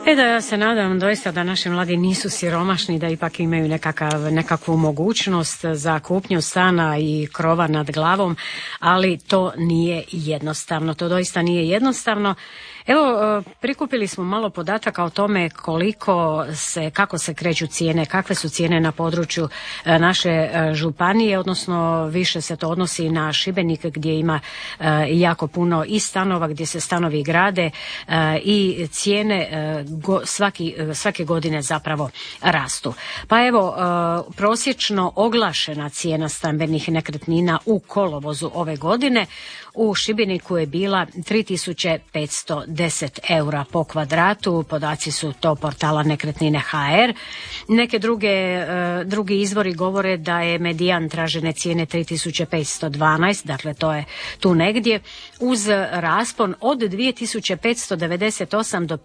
Da, ja se nadam doista da naši mladi nisu siromašni, da ipak imaju nekakvu mogućnost za kupnju stana i krova nad glavom, ali to nije jednostavno, to doista nije jednostavno. Evo, prikupili smo malo podataka o tome kako se kreću cijene, kakve su cijene na području naše županije, odnosno više se to odnosi na Šibenik gdje ima jako puno i stanova, gdje se stanovi grade i cijene svake godine zapravo rastu. Pa evo, prosječno oglašena cijena stambenih nekretnina u kolovozu ove godine u Šibeniku je bila 3510 eura po kvadratu, podaci su to portala Nekretnine HR. Neke drugi izvori govore da je medijan tražene cijene 3512, dakle to je tu negdje, uz raspon od 2598 do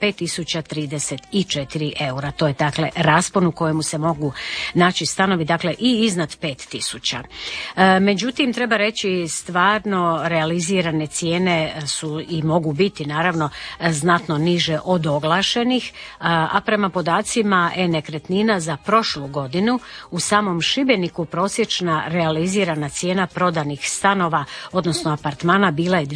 5034 eura. To je dakle raspon u kojemu se mogu naći stanovi, dakle i iznad 5000. Međutim, treba reći stvarno realizirane cijene su i mogu biti naravno znatno niže od oglašenih, a prema podacima e-nekretnina za prošlu godinu u samom Šibeniku prosječna realizirana cijena prodanih stanova, odnosno apartmana, bila je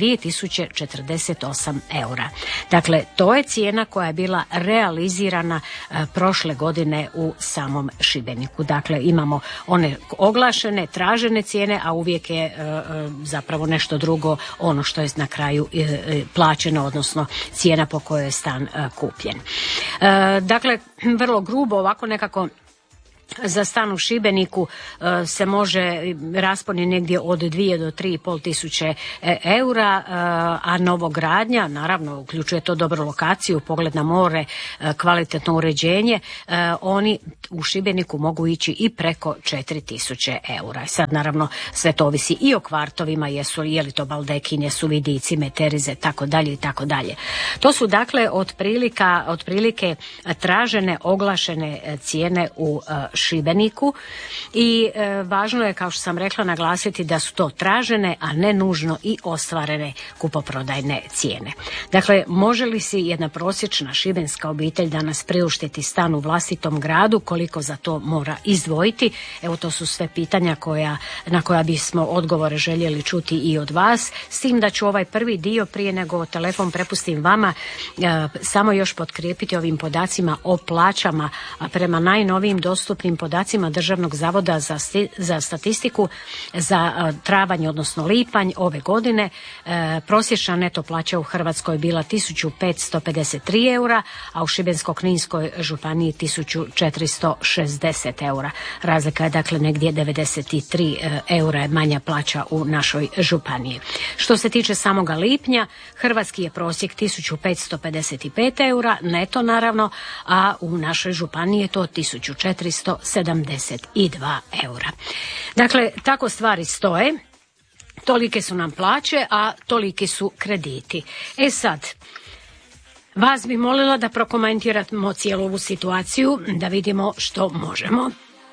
2048 eura. Dakle, to je cijena koja je bila realizirana prošle godine u samom Šibeniku. Dakle, imamo one oglašene, tražene cijene, a uvijek je zapravo nešto drugo ono što je na kraju plaćeno, odnosno cijena po kojoj je stan kupljen. Dakle, vrlo grubo ovako nekako za stan u Šibeniku se može, raspon je negdje od 2 do 3,5 tisuće eura, a novogradnja, naravno uključuje to dobru lokaciju, pogled na more, kvalitetno uređenje, oni u Šibeniku mogu ići i preko 4.000 eura. Sad naravno sve to ovisi i o kvartovima, je li to baldekin, jesu vidici, meterize, tako dalje i tako dalje. To su dakle otprilike tražene, oglašene cijene u Šibeniku i važno je, kao što sam rekla, naglasiti da su to tražene, a ne nužno i ostvarene kupoprodajne cijene. Dakle, može li si jedna prosječna šibenska obitelj danas priuštiti stan u vlastitom gradu, koliko za to mora izdvojiti? Evo, to su sve pitanja na koja bismo odgovore željeli čuti i od vas, s tim da ću ovaj prvi dio, prije nego telefon prepustim vama, samo još potkrijepiti ovim podacima o plaćama, a prema najnovijim dostupnim podacima Državnog zavoda za statistiku za travanj, odnosno lipanj ove godine, prosječna neto plaća u Hrvatskoj je bila 1553 eura, a u Šibensko-kninskoj županiji 1460 eura. Razlika je dakle negdje 93 eura je manja plaća u našoj županiji. Što se tiče samoga lipnja, hrvatski je prosjek 1555 eura, neto naravno, a u našoj županiji je to 1472 eura. Dakle, tako stvari stoje. Tolike su nam plaće, a toliki su krediti. Sad, vas bi molila da prokomentiramo cijelu ovu situaciju, da vidimo što možemo.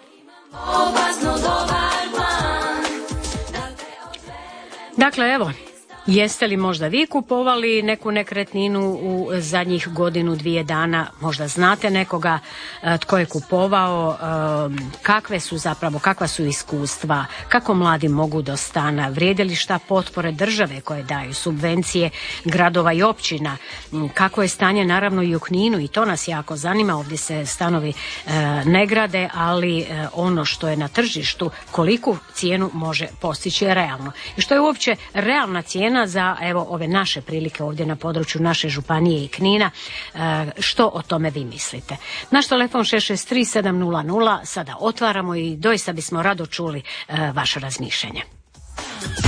Dakle, evo, jeste li možda vi kupovali neku nekretninu u zadnjih godinu, 2 dana? Možda znate nekoga tko je kupovao, kakva su iskustva, kako mladi mogu do stana, vrijede li šta potpore države koje daju, subvencije gradova i općina, kako je stanje naravno i u Kninu, i to nas jako zanima. Ovdje se stanovi ne grade, ali ono što je na tržištu, koliku cijenu može postići realno i što je uopće realna cijena za evo ove naše prilike ovdje na području naše županije i Knina. Što o tome vi mislite? Naš telefon 663 700 sada otvaramo i doista bismo rado čuli vaše razmišljanje.